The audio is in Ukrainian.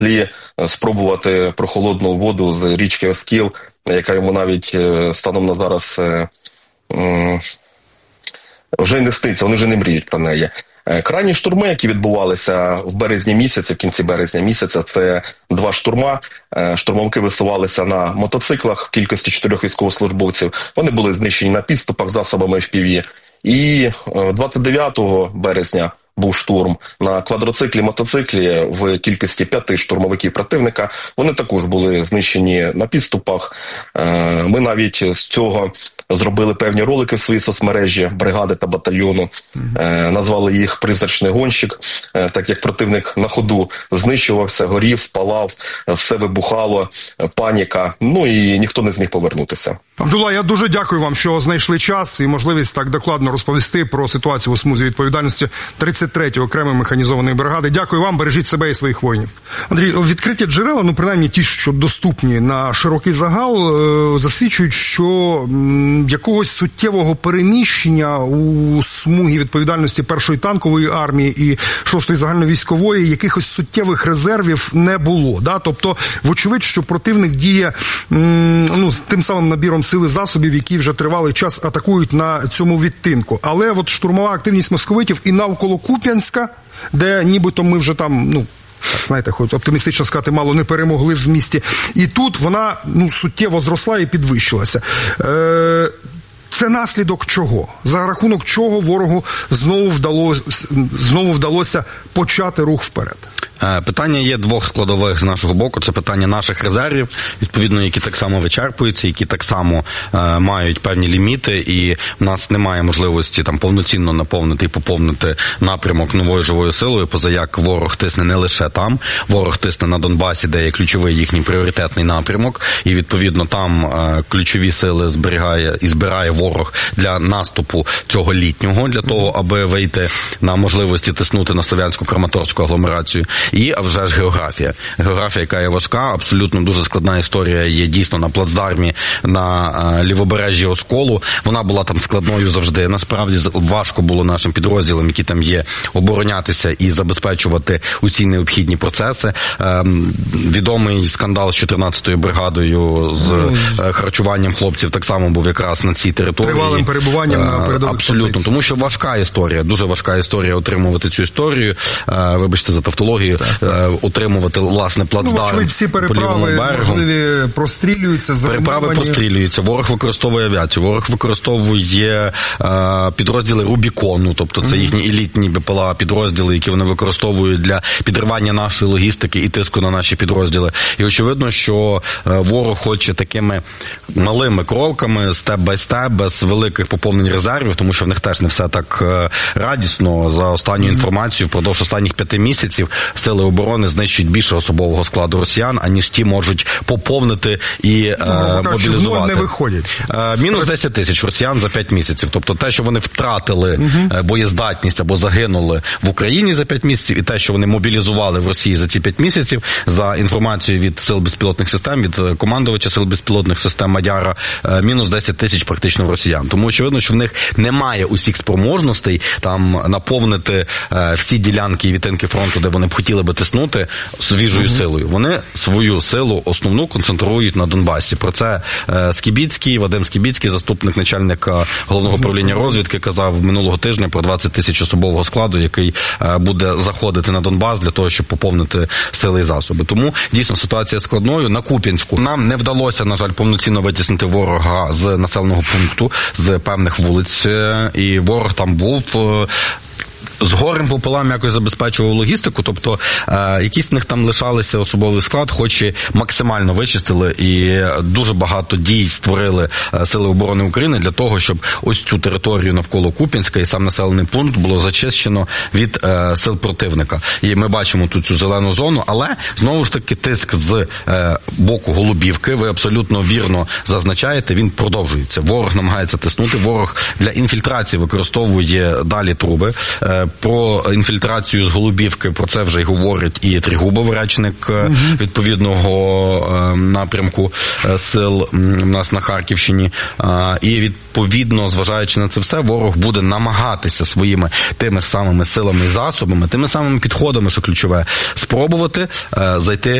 числі спробувати прохолодну воду з річки Оскіл, яка йому навіть станом на зараз вже не сниться, вони вже не мріють про неї. Крайні штурми, які відбувалися в березні місяці, в кінці березня місяця, це 2 штурма. Штурмовики висувалися на мотоциклах в кількості 4 військовослужбовців. Вони були знищені на підступах засобами FPV. І 29 березня був штурм на квадроциклі, мотоциклі в кількості 5 штурмовиків противника. Вони також були знищені на підступах. Ми навіть з цього зробили певні ролики в своїй соцмережі бригади та батальйону. Назвали їх «Призрачний гонщик», так як противник на ходу знищувався, горів, палав, все вибухало, паніка. Ну і ніхто не зміг повернутися. Абдулла, я дуже дякую вам, що знайшли час і можливість так докладно розповісти про ситуацію у смузі відповідальності 33-ї окремої механізованої бригади. Дякую вам, бережіть себе і своїх воїнів. Андрій, відкриті джерела, принаймні ті, що доступні на широкий загал, засвідчують, що якогось суттєвого переміщення у смугі відповідальності 1-ї танкової армії і 6-ї загальновійськової, якихось суттєвих резервів не було. Да? Тобто, вочевидь, що противник діє з тим самим набіром сили засобів, які вже тривалий час атакують на цьому відтинку. Але от штурмова активність московитів і навколо Куп'янська, де нібито ми вже там, так, знаєте, хоч оптимістично сказати, мало не перемогли в місті. І тут вона суттєво зросла і підвищилася. Це наслідок чого? За рахунок чого ворогу знову вдалося почати рух вперед? Питання є 2 складових з нашого боку. Це питання наших резервів, відповідно, які так само вичерпуються, які так само мають певні ліміти, і в нас немає можливості там повноцінно наповнити і поповнити напрямок новою живою силою, поза як ворог тисне не лише там, ворог тисне на Донбасі, де є ключовий їхній пріоритетний напрямок, і відповідно там ключові сили збирає ворог для наступу цього літнього, для того, аби вийти на можливості тиснути на Слов'янську-Краматорську агломерацію. І, а вже ж, географія. Географія, яка є важка, абсолютно дуже складна історія є дійсно на плацдармі, на лівобережжі Осколу. Вона була там складною завжди. Насправді, важко було нашим підрозділам, які там є, оборонятися і забезпечувати усі необхідні процеси. Відомий скандал з 14-ю бригадою з харчуванням хлопців так само був якраз на цій території. Тривалим перебуванням на передових абсолютно, позицій. тому що важка історія, дуже важка історія отримувати цю історію. Вибачте за тавтологію, отримувати, власне, плацдарм всі по лівому переправи, берегу. можливі, прострілюються, Переправи прострілюються. Ворог використовує авіацію, ворог використовує підрозділи Рубікону, тобто це їхні елітні БПЛА підрозділи, які вони використовують для підривання нашої логістики і тиску на наші підрозділи. І очевидно, що ворог хоче такими малими кроками, степ-бай-степ, без великих поповнень резервів, тому що в них теж не все так радісно. За останню інформацію, впродовж останніх 5 місяців сили оборони знищують більше особового складу росіян, аніж ті можуть поповнити і мобілізувати. Не виходять. Мінус 10 тисяч росіян за 5 місяців. Тобто те, що вони втратили боєздатність або загинули в Україні за 5 місяців, і те, що вони мобілізували в Росії за ці 5 місяців, за інформацією від сил безпілотних систем, від командувача сил безпілотних систем Мадяра, мінус 10 тисяч практично в росіян. Тому очевидно, що в них немає усіх спроможностей там наповнити всі ділянки і відтинки фронту, де вони б хотіли би тиснути свіжою силою. Вони свою силу основну концентрують на Донбасі. Про це Скібіцький, Вадим Скібіцький, заступник начальника головного управління розвідки, казав минулого тижня про 20 тисяч особового складу, який буде заходити на Донбас для того, щоб поповнити сили і засоби. Тому дійсно ситуація складною. На Куп'янську нам не вдалося, на жаль, повноцінно витіснити ворога з населеного пункту, з певних вулиць, і ворог там був з горем пополам якось забезпечував логістику, тобто якісь в них там лишалися особовий склад, хоч і максимально вичистили і дуже багато дій створили Сили оборони України для того, щоб ось цю територію навколо Куп'янська і сам населений пункт було зачищено від сил противника. І ми бачимо тут цю зелену зону, але знову ж таки тиск з боку Голубівки, ви абсолютно вірно зазначаєте, він продовжується. Ворог намагається тиснути, ворог для інфільтрації використовує далі труби, Про інфільтрацію з Голубівки, про це вже й говорить і Трегубов, речник відповідного напрямку сил в нас на Харківщині. І відповідно, зважаючи на це все, ворог буде намагатися своїми тими самими силами і засобами, тими самими підходами, що ключове, спробувати зайти